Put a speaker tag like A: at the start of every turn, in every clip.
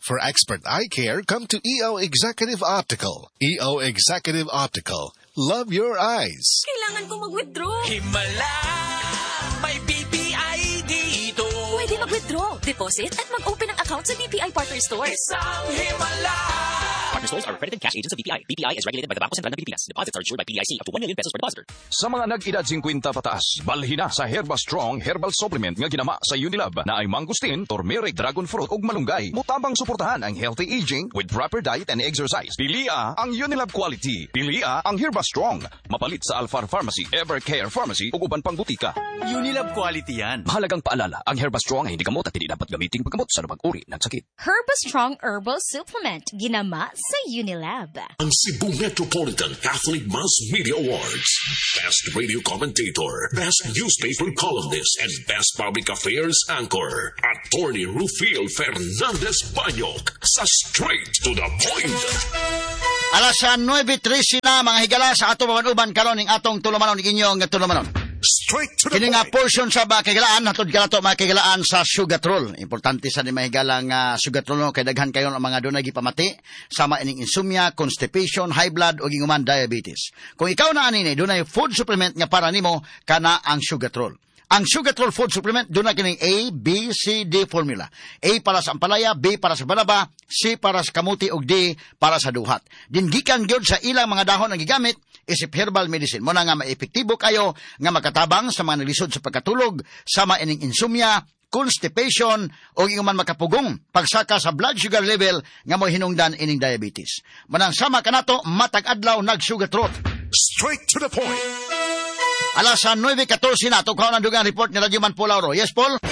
A: For expert eye care, come to EO Executive Optical. EO Executive Optical. Love your eyes.
B: Kailangan ko mag-withdraw.
C: Himala! May BPI dito.
B: Pwede mag-withdraw, deposit, at mag-open ng account sa BPI Partner Stores.
C: Isang himala!
D: Partner stores are accredited cash agents of BPI. BPI is regulated by the Bangko Sentral ng Pilipinas. Deposits are insured by PDIC up to 1 million pesos per depositor.
E: Sa mga nag-edad 50 pataas, balhin na sa Herba Strong Herbal Supplement nga ginama sa Unilab na ay mangustin, turmeric, dragon fruit ug malunggay. Mutabang suportahan ang healthy aging with proper diet and exercise. Pilia ang Unilab quality. Pilia ang Herba Strong. Mapalit sa Alfar Pharmacy, Evercare Pharmacy ug uban pang butika.
C: Unilab quality yan.
E: Mahalagang paalala, ang Herba Strong ay hindi gamot at hindi dapat gamitin paggamot sa anumang uri ng sakit.
F: Herba Strong Herbal Supplement, ginama sa Unilab.
G: Ang Cebu Metropolitan Catholic Mass Media Awards. Best Radio Commentator, Best Newspaper Columnist, and Best Public Affairs Anchor. Attorney Rufil Fernandez Banyok sa Straight to the Point.
H: Alas 9:13 na mga higala sa atong mga uban karon ning atong tulumanon inyong tulumanon.
G: Straight to the
H: Kini nga
G: point.
H: portion sa mga kahigalaan, hatod kanato mga kahigalaan sa Sugatrol. Importante sa ni mahigala nga Sugatrol no, kay daghan kayo ang mga dunay gipamati sama ining insomnia, constipation, high blood ug inguman diabetes. Kung ikaw na ani dunay food supplement nga para nimo, kana ang Sugatrol. Ang Sugatrol food supplement dunay kining A, B, C, D formula. A para sa ampalaya, B para sa banaba, C para sa kamuti ug D para sa duhat. Dingikan gyud sa ilang mga dahon ang gigamit isip herbal medicine. Muna nga maepektibo kayo nga makatabang sa mga naglisod sa pagkatulog, sama ining insomnia, constipation o inguman makapugong pagsaka sa blood sugar level nga mo hinungdan ining diabetes. Manang sama kanato matag adlaw nag-Sugatrol.
G: Straight to the point.
H: Alas 9:14 na, tukaw ng dugang report ni Radyo Manpo Lauro. Yes, Paul?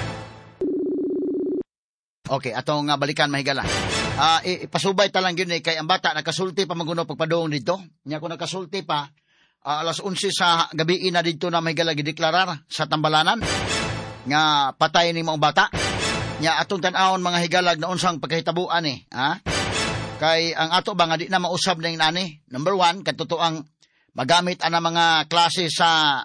H: Okay, atong balikan mahigala. Ipasubay talang yun kay ang bata nakasulti pa maguno pagpadong dito. Nya ko nakasulti pa, alas 11 sa gabi na dito na mahigala gideklarar sa Tambalanan nga patay ni mga bata. Nya atong tan-awon mga higalag na unsang pagkahitabuan ha? Kay ang ato ba nga di na mausab na yung nani. Number 1, katutuang magamit ana mga klase sa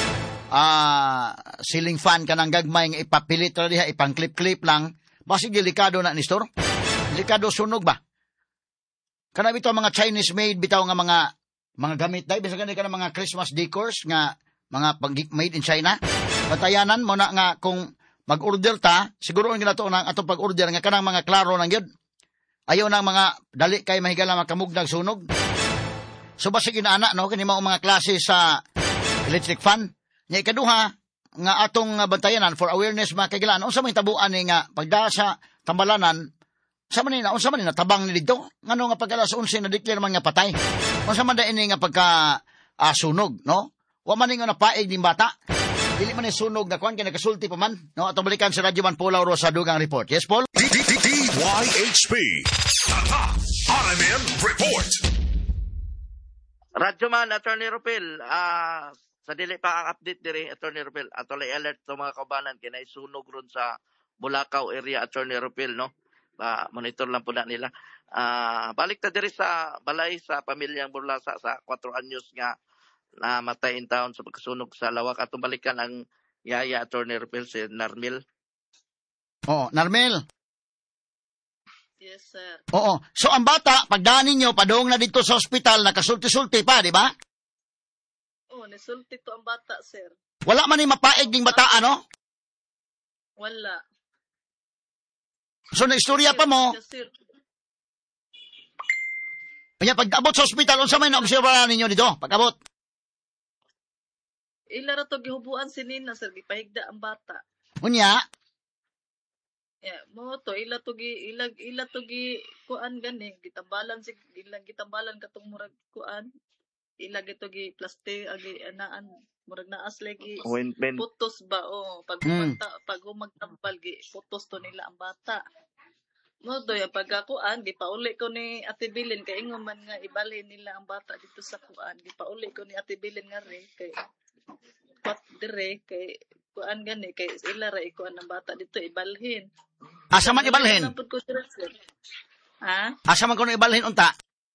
H: ceiling fan kanang gagmay nga ipapilit ra diha ipang clip lang basig delikado na ni store. Delikado sunog ba? Kana bitaw mga Chinese made bitaw nga mga gamit dai bisag kanang mga Christmas decors nga mga made in China. Batayanan mo na nga kung mag-order ta, siguro ang ginato nang atong pag-order nga kanang mga klaro nang gyud. Ayaw nang mga dali kay mahigala makamugdag sunog. So basig inaana no kini mao mga klase sa electric fan. Nya ikaduha nga atong bantayanan for awareness mga kagilaan unsa may tabuan ni nga pagda sa Tambalanan unsa man ni natabang ni didto ngano nga pag alas 11 na declare man nga patay. Unsa man da ini nga pagka sunog no? Wa man nga napaig ning bata. Dili man ni sunog na kuan kay nakasulti pa man no atong balikan sa Radyo Manpo Lauro sa dugang report. Yes Paul?
G: DYHP RMN Report.
I: Radyo man, Attorney Rupil, sa dili pa ang update diri, Attorney Rupil, atolay alert sa mga kaubanan, kinay sunog ron sa Bulacau area, Attorney Rupil, no? Monitor lang po na nila. Balik ta diri sa balay sa pamilyang Burlasa sa 4 anyos nga namatay in town sa pagkasunog sa lawak. Atong balikan ang yaya, Attorney Rupil, si Narmil.
H: Oh, Narmil.
J: Yes, sir.
H: Oo. So, ang bata, pagdaan ninyo, padong na dito sa ospital, nakasulti-sulti pa, di ba?
J: Oo, nasulti to ang bata, sir.
H: Wala man yung mapaig ding bata, ano?
J: Wala.
H: So, na-istorya pa mo.
J: Sir.
H: Kanya, pag-abot sa ospital, unsa may na-observa ninyo dito? Pag-abot.
J: Ila ra to gihubuan si Nina, sir. Gipahigda ang bata.
H: Unya,
J: Yeah, mo to ila to gi kuan gani gitambalan katong murag kuan ila gito gi plastic agi anaan murag naas lagi putos ba pag magtambal gi putos to nila ang bata mo to ya pagkakuan gipauli ko ni Ate Bilin kay ingon man nga ibalhin nila ang bata dito sa kuan gipauli ko ni Ate Bilin nga re kay pat dire kay kuan gani kay ila ra ikuan ang bata dito ibalhin.
H: Asa man ibalhin?
J: Ha?
H: Asa man kuno ibalhin unta?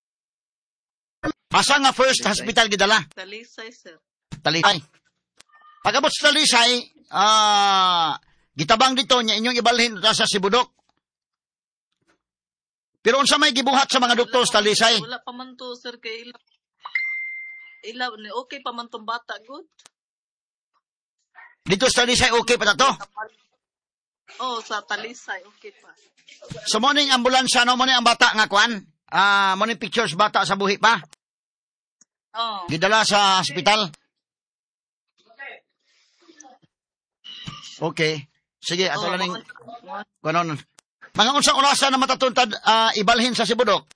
H: Asa nga first hospital gidala?
J: Talisay, sir.
H: Talisay. Pagabot sa Talisay, gitabang dito niya inyong ibalhin sa Sibudok. Pero unsa may gibuhat sa mga doktor sa Talisay?
J: Wala pa man to, sir, kay ilaw ni okay pa man tong bata, good.
H: Dito sa Talisay, okay pa na to?
J: Oh, sa Talisay, okay pa.
H: So, morning ambulansya, no? Morning ang bata nga, kwan? Morning pictures bata sa buhi pa?
J: Oh.
H: Gidala sa hospital? Okay. Sige, ato lang yung... Kanon. Mga unsang orasan na matatuntad ibalhin sa Sibudok?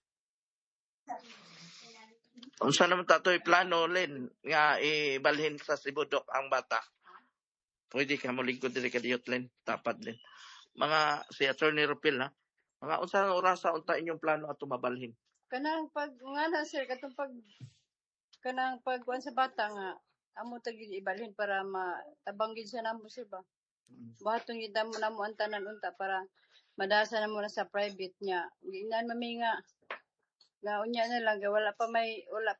I: Unsa naman tatoy plano, Len, nga ibalhin sa Sibudok ang bata? Pwede ka mo lingkod diri ka diyot, Len. Tapat, Len. Mga si Attorney Rupil, ha? Mga unsang orasa unta inyong plano ato mabalhin?
K: Kanang pag nga na sir katong pag kanang pagkuan sa bata nga amo tag ibalhin para matabang gid sa namo sir ba. Bahatong gid mo namo ang tanan unta para madasa na mo na sa private niya. Ginan mami nga unya na lang wala pa